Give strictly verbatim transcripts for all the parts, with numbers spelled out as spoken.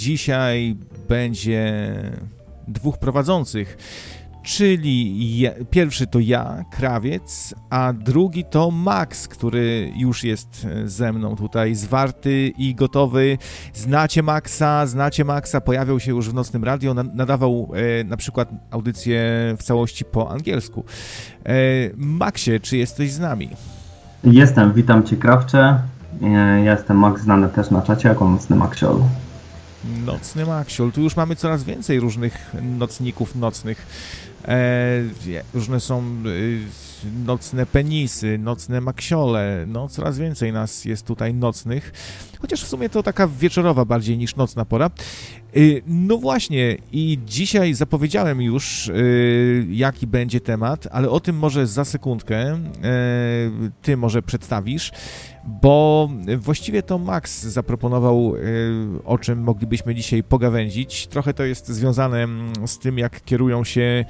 dzisiaj będzie dwóch prowadzących, czyli ja, pierwszy to ja, Krawiec, a drugi to Max, który już jest ze mną tutaj zwarty i gotowy. Znacie Maxa, znacie Maxa, pojawiał się już w Nocnym Radio, nadawał e, na przykład audycję w całości po angielsku. E, Maxie, czy jesteś z nami? Jestem, witam Cię, Krawcze. Ja jestem Max, znany też na czacie jako Nocny Maxiol. Nocny Maxiol, tu już mamy coraz więcej różnych nocników nocnych. E, różne są e, nocne penisy, nocne maksiole, no coraz więcej nas jest tutaj nocnych, chociaż w sumie to taka wieczorowa bardziej niż nocna pora. E, no właśnie, i dzisiaj zapowiedziałem już, e, jaki będzie temat, ale o tym może za sekundkę e, ty może przedstawisz, bo właściwie to Max zaproponował, e, o czym moglibyśmy dzisiaj pogawędzić. Trochę to jest związane z tym, jak kierują się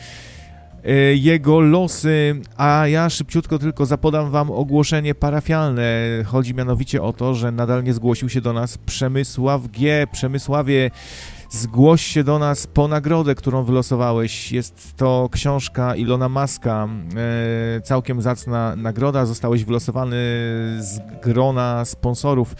jego losy, a ja szybciutko tylko zapodam wam ogłoszenie parafialne. Chodzi mianowicie o to, że nadal nie zgłosił się do nas Przemysław G. Przemysławie, zgłoś się do nas po nagrodę, którą wylosowałeś. Jest to książka Ilona Muska, e, całkiem zacna nagroda. Zostałeś wylosowany z grona sponsorów.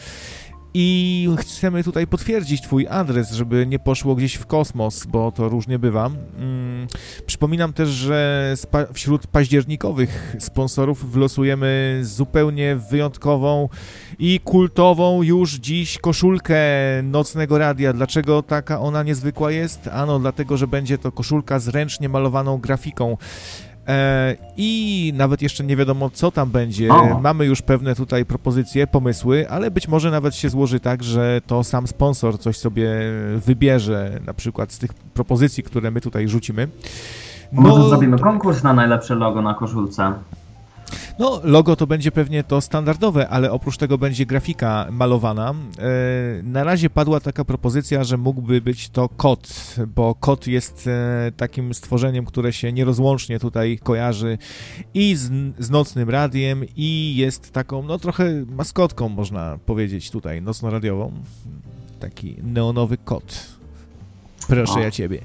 I chcemy tutaj potwierdzić twój adres, żeby nie poszło gdzieś w kosmos, bo to różnie bywa. Hmm. Przypominam też, że spa- wśród październikowych sponsorów wylosujemy zupełnie wyjątkową i kultową już dziś koszulkę Nocnego Radia. Dlaczego taka ona niezwykła jest? Ano, dlatego, że będzie to koszulka z ręcznie malowaną grafiką. E, I nawet jeszcze nie wiadomo, co tam będzie. O. Mamy już pewne tutaj propozycje, pomysły, ale być może nawet się złoży tak, że to sam sponsor coś sobie wybierze, na przykład z tych propozycji, które my tutaj rzucimy. No, może zrobimy konkurs na najlepsze logo na koszulce. No, logo to będzie pewnie to standardowe, ale oprócz tego będzie grafika malowana. E, na razie padła taka propozycja, że mógłby być to kot, bo kot jest e, takim stworzeniem, które się nierozłącznie tutaj kojarzy i z, z Nocnym Radiem, i jest taką, no trochę maskotką, można powiedzieć tutaj, nocno-radiową. Taki neonowy kot. Proszę o. ja ciebie.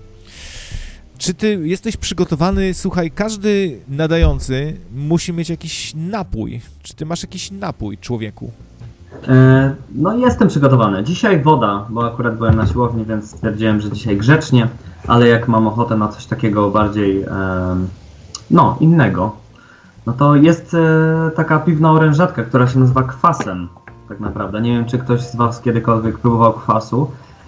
Czy ty jesteś przygotowany? Słuchaj, każdy nadający musi mieć jakiś napój. Czy ty masz jakiś napój, człowieku? E, no jestem przygotowany. Dzisiaj woda, bo akurat byłem na siłowni, więc stwierdziłem, że dzisiaj grzecznie, ale jak mam ochotę na coś takiego bardziej, e, no, innego, no to jest e, taka piwna orężatka, która się nazywa kwasem, tak naprawdę. Nie wiem, czy ktoś z was kiedykolwiek próbował kwasu,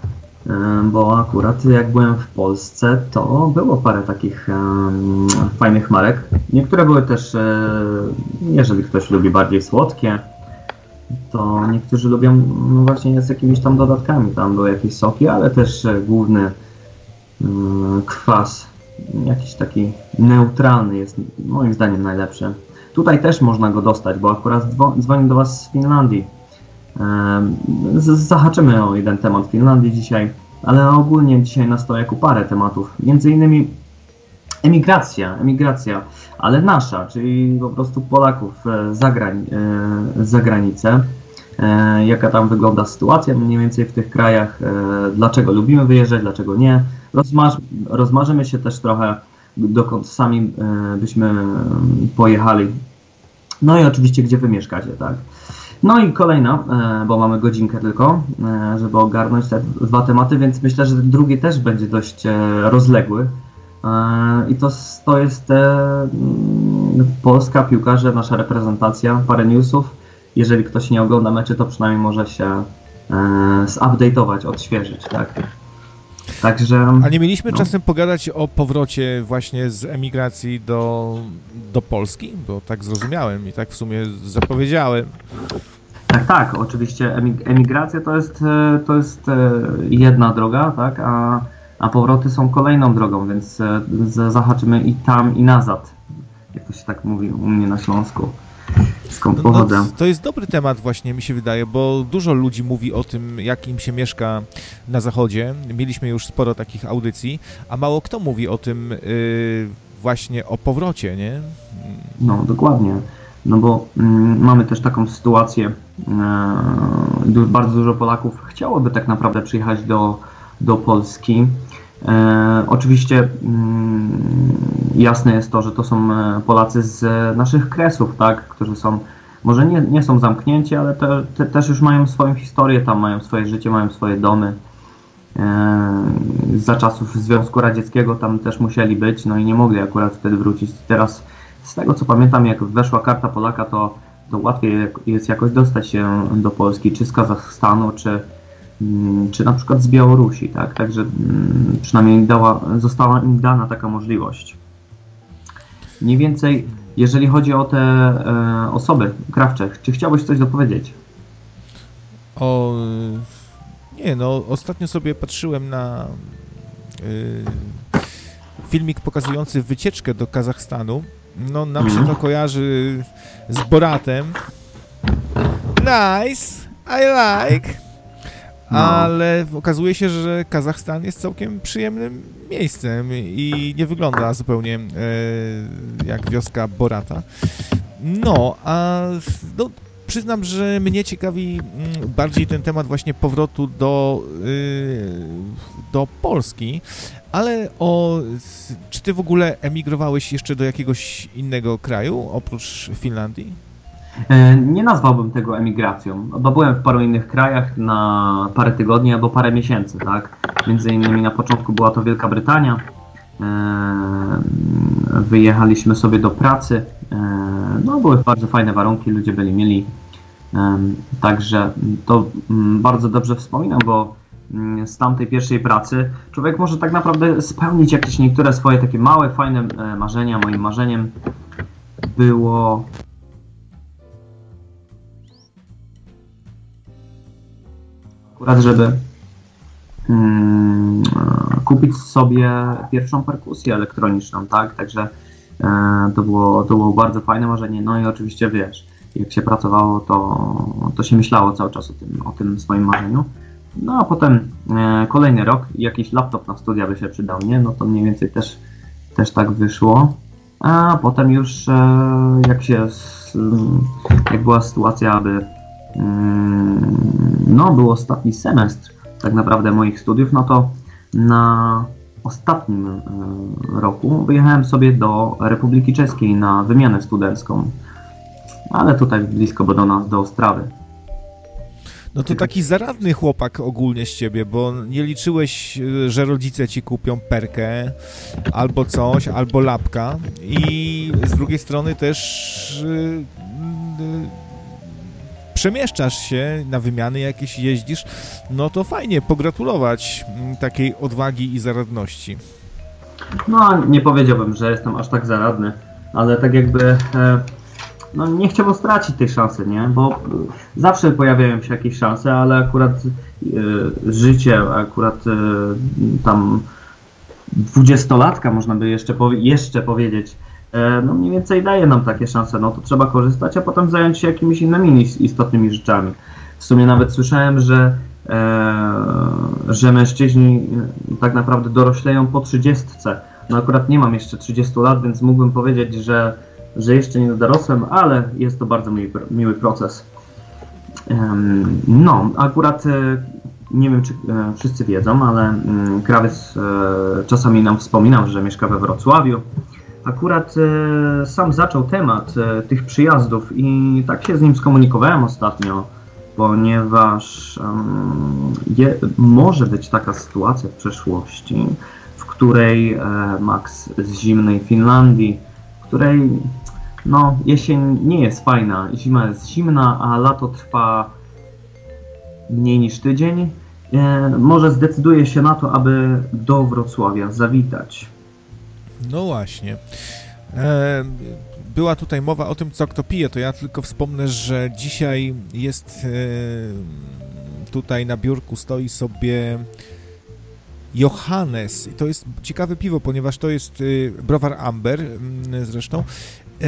bo akurat jak byłem w Polsce, to było parę takich um, fajnych marek. Niektóre były też, e, jeżeli ktoś lubi bardziej słodkie, to niektórzy lubią no właśnie z jakimiś tam dodatkami. Tam były jakieś soki, ale też e, główny e, kwas, jakiś taki neutralny jest moim zdaniem najlepszy. Tutaj też można go dostać, bo akurat dzwonię do was z Finlandii. Zahaczymy o jeden temat Finlandii dzisiaj, ale ogólnie dzisiaj na stojaku parę tematów, między innymi emigracja, emigracja, ale nasza, czyli po prostu Polaków za, grań, za granicę, jaka tam wygląda sytuacja mniej więcej w tych krajach, dlaczego lubimy wyjeżdżać, dlaczego nie. Rozmaż, rozmarzymy się też trochę, dokąd sami byśmy pojechali, no i oczywiście gdzie wy mieszkacie, tak. No i kolejna, bo mamy godzinkę tylko, żeby ogarnąć te dwa tematy, więc myślę, że drugi też będzie dość rozległy. I to, to jest Polska, piłkarze, nasza reprezentacja, parę newsów. Jeżeli ktoś nie ogląda meczy, to przynajmniej może się zupdate'ować, odświeżyć, tak? Także, A nie mieliśmy no. czasem pogadać o powrocie właśnie z emigracji do, do Polski? Bo tak zrozumiałem i tak w sumie zapowiedziałem. Tak, tak, oczywiście emigracja to jest, to jest jedna droga, tak, a, a powroty są kolejną drogą, więc zahaczymy i tam, i nazad, jak to się tak mówi u mnie na Śląsku. Skąd pochodzę. No, to jest dobry temat właśnie, mi się wydaje, bo dużo ludzi mówi o tym, jak im się mieszka na zachodzie. Mieliśmy już sporo takich audycji, a mało kto mówi o tym yy, właśnie o powrocie, nie? No, dokładnie. No bo mm, mamy też taką sytuację, e, bardzo dużo Polaków chciałoby tak naprawdę przyjechać do, do Polski. E, oczywiście mm, jasne jest to, że to są Polacy z naszych kresów, tak, którzy są, może nie, nie są zamknięci, ale te, te, też już mają swoją historię tam, mają swoje życie, mają swoje domy. E, za czasów Związku Radzieckiego tam też musieli być, no i nie mogli akurat wtedy wrócić. Teraz z tego co pamiętam, jak weszła Karta Polaka, to, to łatwiej jest jakoś dostać się do Polski, czy z Kazachstanu, czy, czy na przykład z Białorusi, tak? Także przynajmniej dała, została im dana taka możliwość. Mniej więcej, jeżeli chodzi o te e, osoby, Krawcze, czy chciałbyś coś dopowiedzieć? O... Nie, no ostatnio sobie patrzyłem na y, filmik pokazujący wycieczkę do Kazachstanu. No nam się to kojarzy z Boratem. Nice, I like. Ale okazuje się, że Kazachstan jest całkiem przyjemnym miejscem i nie wygląda zupełnie e, jak wioska Borata. No, a no, przyznam, że mnie ciekawi bardziej ten temat właśnie powrotu do, do Polski, ale o, czy ty w ogóle emigrowałeś jeszcze do jakiegoś innego kraju oprócz Finlandii? Nie nazwałbym tego emigracją, bo byłem w paru innych krajach na parę tygodni albo parę miesięcy, tak? Między innymi na początku była to Wielka Brytania. Wyjechaliśmy sobie do pracy. No, były bardzo fajne warunki, ludzie byli mili. Także to bardzo dobrze wspominam, bo z tamtej pierwszej pracy człowiek może tak naprawdę spełnić jakieś niektóre swoje takie małe, fajne marzenia. Moim marzeniem było akurat, żeby hmm, kupić sobie pierwszą perkusję elektroniczną, tak? Także e, to było, to było bardzo fajne marzenie. No i oczywiście wiesz, jak się pracowało, to, to się myślało cały czas o tym, o tym swoim marzeniu. No a potem e, kolejny rok, jakiś laptop na studia by się przydał, nie? No to mniej więcej też, też tak wyszło. A potem już e, jak się, jak była sytuacja, aby no, był ostatni semestr tak naprawdę moich studiów, no to na ostatnim roku wyjechałem sobie do Republiki Czeskiej na wymianę studencką, ale tutaj blisko, bo do nas, do Ostrawy. No to taki zaradny chłopak ogólnie z ciebie, bo nie liczyłeś, że rodzice ci kupią perkę albo coś, albo lapka i z drugiej strony też yy, yy, przemieszczasz się na wymiany jakieś, jeździsz, no to fajnie, pogratulować takiej odwagi i zaradności. No, nie powiedziałbym, że jestem aż tak zaradny, ale tak jakby no, nie chciałbym stracić tej szansy, nie? Bo zawsze pojawiają się jakieś szanse, ale akurat e, życie, akurat e, tam dwudziestolatka, można by jeszcze, powie, jeszcze powiedzieć, no mniej więcej daje nam takie szanse, no to trzeba korzystać, a potem zająć się jakimiś innymi istotnymi rzeczami. W sumie nawet słyszałem, że, e, że mężczyźni tak naprawdę dorośleją po trzydziestce. No akurat nie mam jeszcze trzydziestu lat, więc mógłbym powiedzieć, że, że jeszcze nie dorosłem, ale jest to bardzo miły, miły proces. Um, no, akurat e, nie wiem, czy e, wszyscy wiedzą, ale e, Krawiec e, czasami nam wspominał, że mieszka we Wrocławiu. Akurat e, sam zaczął temat e, tych przyjazdów i tak się z nim skomunikowałem ostatnio, ponieważ um, je, może być taka sytuacja w przyszłości, w której e, Max z zimnej Finlandii, w której no, jesień nie jest fajna, zima jest zimna, a lato trwa mniej niż tydzień, e, może zdecyduje się na to, aby do Wrocławia zawitać. No właśnie. E, była tutaj mowa o tym, co kto pije, to ja tylko wspomnę, że dzisiaj jest e, tutaj na biurku stoi sobie Johannes i to jest ciekawe piwo, ponieważ to jest e, browar Amber m, zresztą. E,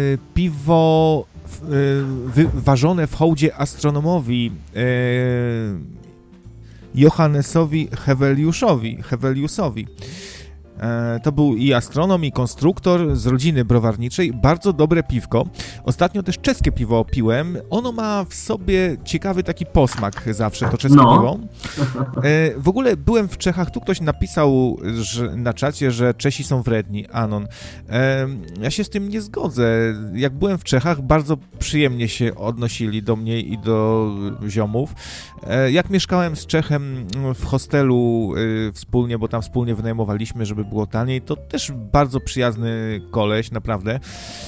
piwo e, wy, ważone w hołdzie astronomowi e, Johannesowi Heveliuszowi. Heveliusowi. To był i astronom, i konstruktor z rodziny browarniczej. Bardzo dobre piwko. Ostatnio też czeskie piwo piłem. Ono ma w sobie ciekawy taki posmak zawsze, to czeskie no. piwo. W ogóle byłem w Czechach, tu ktoś napisał że, na czacie, że Czesi są wredni, Anon. Ja się z tym nie zgodzę. Jak byłem w Czechach, bardzo przyjemnie się odnosili do mnie i do ziomów. Jak mieszkałem z Czechem w hostelu wspólnie, bo tam wspólnie wynajmowaliśmy, żeby było taniej, to też bardzo przyjazny koleś, naprawdę.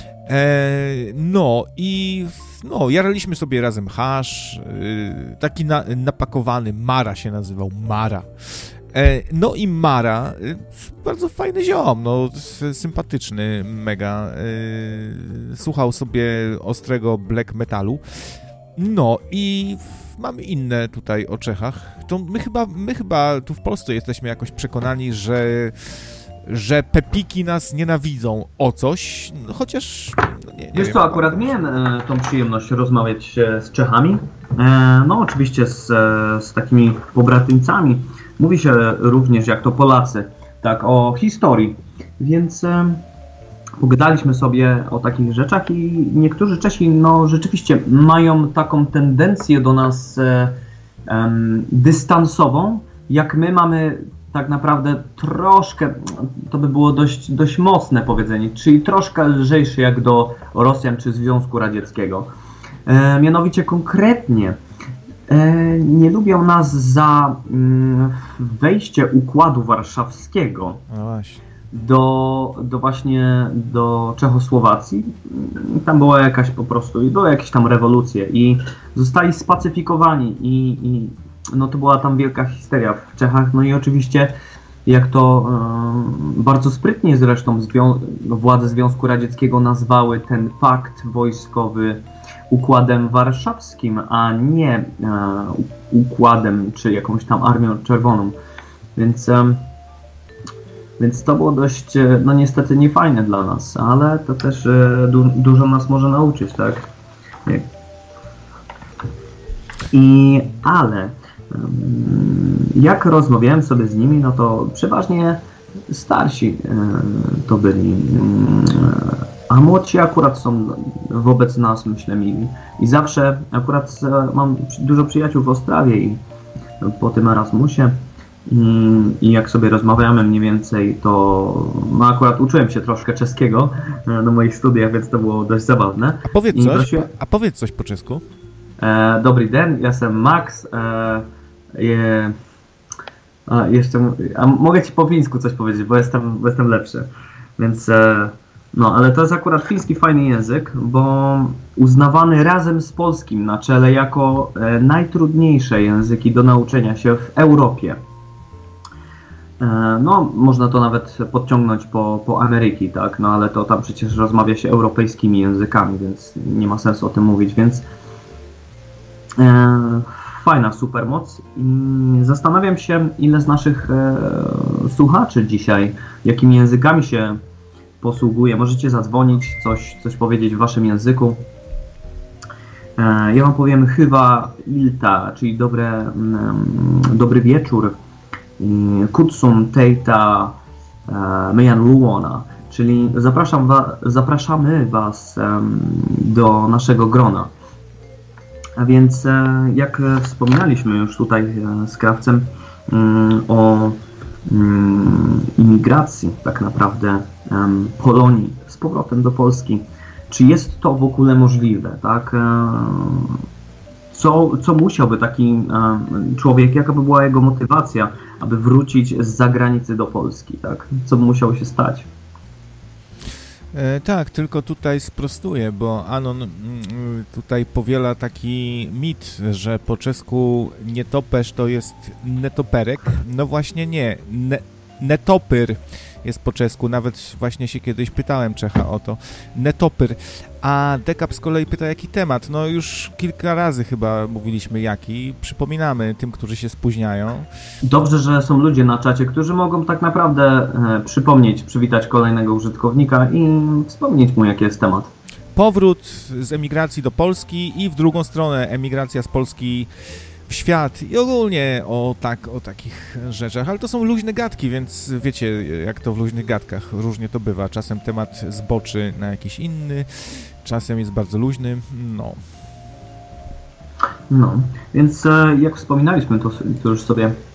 No i no, jaraliśmy sobie razem hasz, taki na, napakowany, Mara się nazywał, Mara. No i Mara, bardzo fajny ziom, no, sympatyczny, mega. Słuchał sobie ostrego black metalu. No i mamy inne tutaj o Czechach. To my chyba, my chyba tu w Polsce jesteśmy jakoś przekonani, że, że pepiki nas nienawidzą o coś, chociaż... No nie, nie Wiesz wiem, co, akurat miałem e, tą przyjemność rozmawiać e, z Czechami. E, no oczywiście z, e, z takimi pobratymcami. Mówi się również, jak to Polacy, tak o historii. Więc e, pogadaliśmy sobie o takich rzeczach i niektórzy Czesi no rzeczywiście mają taką tendencję do nas e, e, dystansową, jak my mamy tak naprawdę troszkę, to by było dość, dość mocne powiedzenie, czyli troszkę lżejsze jak do Rosjan czy Związku Radzieckiego. E, mianowicie konkretnie e, nie lubią nas za mm, wejście Układu Warszawskiego. No właśnie. Do, do właśnie do Czechosłowacji. Tam była jakaś po prostu, i były jakieś tam rewolucje i zostali spacyfikowani i, i no to była tam wielka histeria w Czechach. No i oczywiście jak to e, bardzo sprytnie zresztą zwią- władze Związku Radzieckiego nazwały ten pakt wojskowy Układem Warszawskim, a nie e, układem czy jakąś tam Armią Czerwoną. Więc e, Więc to było dość, no niestety niefajne dla nas, ale to też du- dużo nas może nauczyć, tak? I, ale jak rozmawiałem sobie z nimi, no to przeważnie starsi to byli, a młodsi akurat są wobec nas, myślę, mili. I zawsze akurat mam dużo przyjaciół w Ostrawie i po tym Erasmusie, I, I jak sobie rozmawiamy mniej więcej, to no akurat uczyłem się troszkę czeskiego na moich studiach, więc to było dość zabawne. A powiedz I coś, prosiłem, a powiedz coś po czesku. e, dobry den, ja jestem Max. E, je, a, jeszcze, a mogę ci po fińsku coś powiedzieć, bo jestem, bo jestem lepszy. Więc e, no, ale to jest akurat fiński fajny język, bo uznawany razem z polskim na czele jako e, najtrudniejsze języki do nauczenia się w Europie. No, można to nawet podciągnąć po, po Ameryki, tak, no ale to tam przecież rozmawia się europejskimi językami, więc nie ma sensu o tym mówić, więc e, fajna supermoc. I zastanawiam się, ile z naszych e, słuchaczy dzisiaj, jakimi językami się posługuje. Możecie zadzwonić, coś, coś powiedzieć w waszym języku. E, ja wam powiem chyba ilta, czyli dobre, mm, dobry wieczór. Kutsum Teita Mejan Luona, czyli zapraszam wa, zapraszamy Was um, do naszego grona. A więc e, jak wspominaliśmy już tutaj e, z Krawcem um, o um, imigracji tak naprawdę um, Polonii z powrotem do Polski, czy jest to w ogóle możliwe, tak? E, Co, co musiałby taki um, człowiek, jaka by była jego motywacja, aby wrócić z zagranicy do Polski, tak? Co by musiało się stać? E, tak, tylko tutaj sprostuję, bo Anon mm, tutaj powiela taki mit, że po czesku nietoperz to jest netoperek. No właśnie nie, ne, netopyr jest po czesku, nawet właśnie się kiedyś pytałem Czecha o to, netopyr. A Dekap z kolei pyta, jaki temat. No już kilka razy chyba mówiliśmy jaki. Przypominamy tym, którzy się spóźniają. Dobrze, że są ludzie na czacie, którzy mogą tak naprawdę e, przypomnieć, przywitać kolejnego użytkownika i wspomnieć mu, jaki jest temat. Powrót z emigracji do Polski i w drugą stronę emigracja z Polski świat i ogólnie o, tak, o takich rzeczach, ale to są luźne gadki, więc wiecie, jak to w luźnych gadkach, różnie to bywa. Czasem temat zboczy na jakiś inny, czasem jest bardzo luźny, no. No, więc jak wspominaliśmy, to, to już sobie